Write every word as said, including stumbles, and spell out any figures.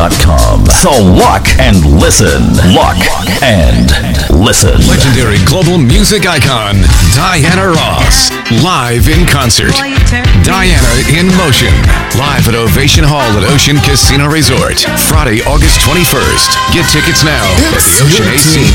dot com. So lock and listen. Lock and listen. Legendary global music icon, Diana Ross. Live in concert. Diana in Motion. Live at Ovation Hall at Ocean Casino Resort. Friday, August twenty-first. Get tickets now at the ocean a c